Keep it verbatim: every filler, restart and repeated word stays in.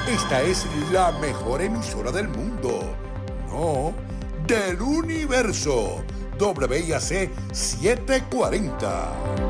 Esta es la mejor emisora del mundo. No, del universo. W I A C setecientos cuarenta.